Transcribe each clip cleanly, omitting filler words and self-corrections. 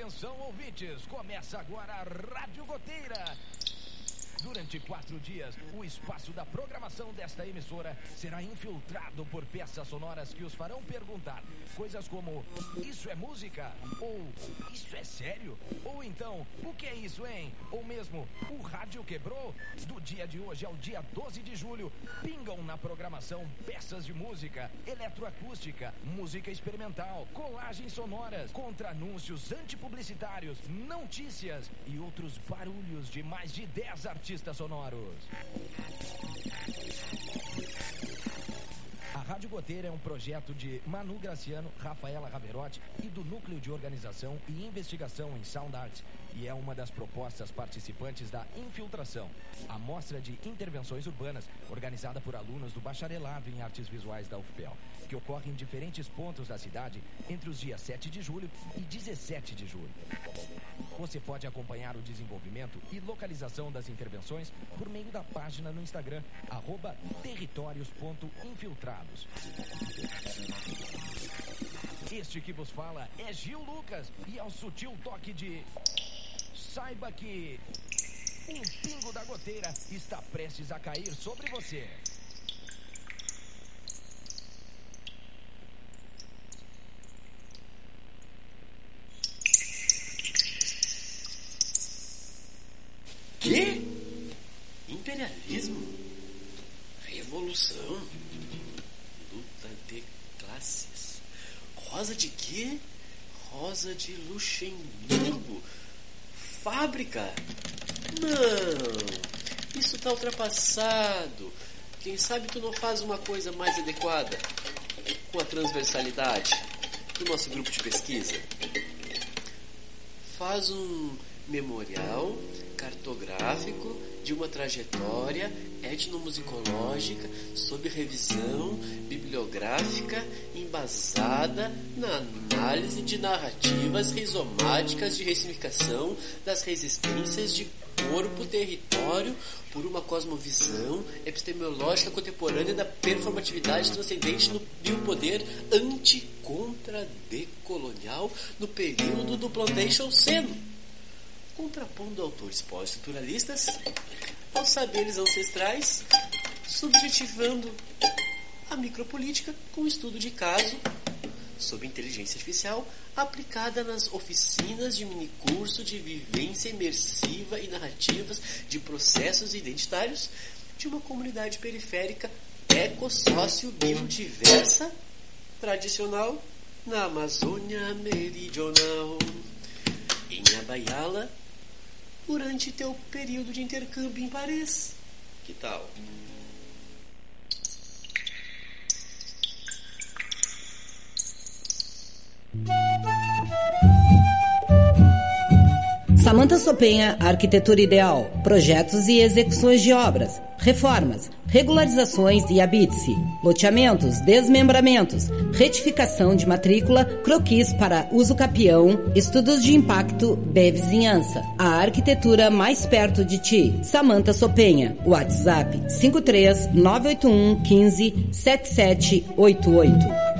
Atenção, ouvintes, começa agora a Rádio Goteira. Durante 4 dias, o espaço da programação desta emissora será infiltrado por peças sonoras que os farão perguntar coisas como: isso é música? Ou isso é sério? Ou então, o que é isso, hein? Ou mesmo, o rádio quebrou? Do dia de hoje ao dia 12 de julho, pingam na programação peças de música, eletroacústica, música experimental, colagens sonoras, contra-anúncios antipublicitários, notícias e outros barulhos de mais de 10 artistas sonoros. A Rádio Goteira é um projeto de Manu Graciano, Rafaela Raverotti e do Núcleo de Organização e Investigação em Sound Art, e é uma das propostas participantes da Infiltração, a mostra de intervenções urbanas organizada por alunos do Bacharelado em Artes Visuais da UFPEL, que ocorre em diferentes pontos da cidade entre os dias 7 de julho e 17 de julho. Você pode acompanhar o desenvolvimento e localização das intervenções por meio da página no Instagram, @territórios.infiltrados. Este que vos fala é Gil Lucas, e ao sutil toque de saiba que um pingo da goteira está prestes a cair sobre você. Quê? Imperialismo? Revolução? Luta de classes? Rosa de quê? Rosa de Luxemburgo? Fábrica? Não, isso tá ultrapassado. Quem sabe tu não faz uma coisa mais adequada com a transversalidade do nosso grupo de pesquisa? Faz um memorial cartográfico de uma trajetória etnomusicológica sob revisão bibliográfica embasada na análise de narrativas rizomáticas de ressignificação das resistências de corpo-território por uma cosmovisão epistemológica contemporânea da performatividade transcendente no biopoder anti-contra-decolonial no período do Plantation-Seno, contrapondo autores pós-estruturalistas aos saberes ancestrais, subjetivando a micropolítica com estudo de caso sob inteligência artificial aplicada nas oficinas de minicurso de vivência imersiva e narrativas de processos identitários de uma comunidade periférica ecossócio-biodiversa tradicional na Amazônia Meridional. Em Abaiala, durante teu período de intercâmbio em Paris. Que tal? Samantha Sopenha, Arquitetura Ideal, projetos e execuções de obras, reformas, regularizações e habite-se, loteamentos, desmembramentos, retificação de matrícula, croquis para uso capião, estudos de impacto de vizinhança. A arquitetura mais perto de ti. Samantha Sopenha, WhatsApp 53981 15 7788.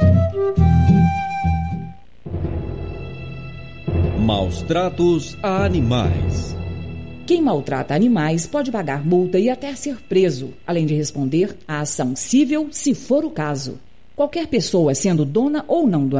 Maus tratos a animais. Quem maltrata animais pode pagar multa e até ser preso, além de responder à ação civil se for o caso. Qualquer pessoa, sendo dona ou não do